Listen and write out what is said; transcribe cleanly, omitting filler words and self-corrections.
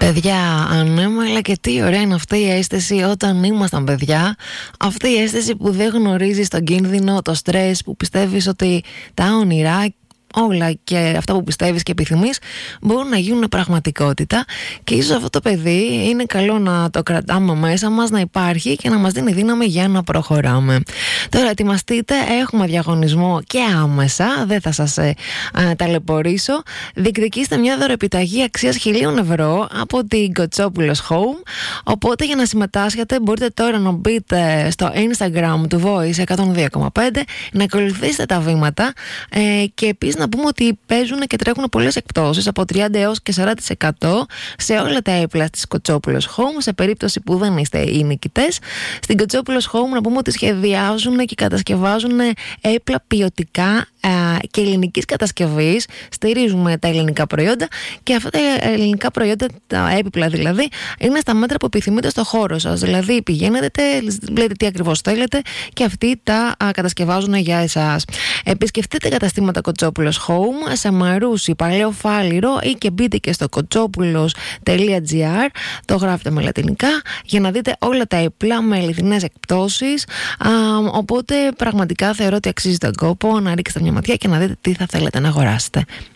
Παιδιά, ανέμελα, και τι ωραία είναι αυτή η αίσθηση όταν ήμασταν παιδιά. Αυτή η αίσθηση που δεν γνωρίζεις τον κίνδυνο, το στρες, που πιστεύεις ότι τα όνειρα, όλα και αυτά που πιστεύεις και επιθυμείς μπορούν να γίνουν πραγματικότητα, και ίσως αυτό το παιδί είναι καλό να το κρατάμε μέσα μας, να υπάρχει και να μας δίνει δύναμη για να προχωράμε. Τώρα ετοιμαστείτε, έχουμε διαγωνισμό και άμεσα, δεν θα σας ταλαιπωρήσω. Διεκδικήστε μια δωρεπιταγή αξίας 1.000 ευρώ από την Κοτσόπουλος Home. Οπότε για να συμμετάσχετε μπορείτε τώρα να μπείτε στο Instagram του Voice 102,5, να ακολουθήσετε τα βήματα και επίσης να πούμε ότι παίζουν και τρέχουν πολλές εκπτώσεις από 30% έως και 40% σε όλα τα έπλα της Κοτσόπουλος Home, σε περίπτωση που δεν είστε οι νικητές. Στην Κοτσόπουλος Home να πούμε ότι σχεδιάζουν και κατασκευάζουν έπλα ποιοτικά και ελληνικής κατασκευής. Στηρίζουμε τα ελληνικά προϊόντα, και αυτά τα ελληνικά προϊόντα, τα έπιπλα δηλαδή, είναι στα μέτρα που επιθυμείτε στο χώρο σας. Δηλαδή πηγαίνετε, λέτε τι ακριβώς θέλετε και αυτοί τα κατασκευάζουν για εσάς. Επισκεφτείτε καταστήματα Κοτσόπουλος Home σε Μαρούσι, Παλαιό Φάληρο, ή και μπείτε και στο kotsopoulos.gr, το γράφετε με λατινικά, για να δείτε όλα τα έπλα με αληθινές εκπτώσεις. Οπότε πραγματικά θεωρώ ότι αξίζει τον κόπο να ρίξετε μια ματιά και να δείτε τι θα θέλετε να αγοράσετε.